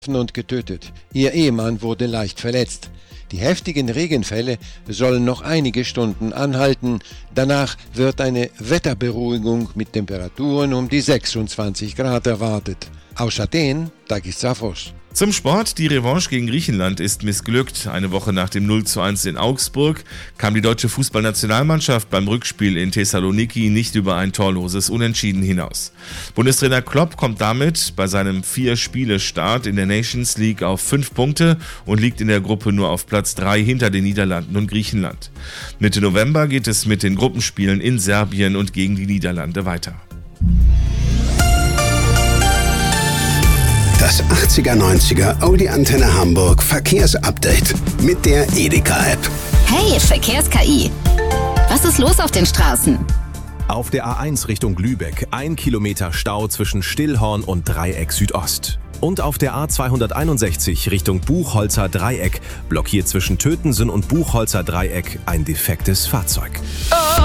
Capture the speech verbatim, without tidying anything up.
und getötet. Ihr Ehemann wurde leicht verletzt. Die heftigen Regenfälle sollen noch einige Stunden anhalten. Danach wird eine Wetterberuhigung mit Temperaturen um die sechsundzwanzig Grad erwartet. Aus Athen, Takis Zaphos. Zum Sport, die Revanche gegen Griechenland ist missglückt. Eine Woche nach dem null zu eins in Augsburg kam die deutsche Fußballnationalmannschaft beim Rückspiel in Thessaloniki nicht über ein torloses Unentschieden hinaus. Bundestrainer Klopp kommt damit bei seinem Vier-Spiele-Start in der Nations League auf fünf Punkte und liegt in der Gruppe nur auf Platz drei hinter den Niederlanden und Griechenland. Mitte November geht es mit den Gruppenspielen in Serbien und gegen die Niederlande weiter. Das achtziger neunziger Audi Antenne Hamburg Verkehrsupdate mit der Edeka-App. Hey, Verkehrs-K I. Was ist los auf den Straßen? Auf der A eins Richtung Lübeck ein Kilometer Stau zwischen Stillhorn und Dreieck Südost. Und auf der A zweihunderteinundsechzig Richtung Buchholzer Dreieck blockiert zwischen Tötensen und Buchholzer Dreieck ein defektes Fahrzeug. Oh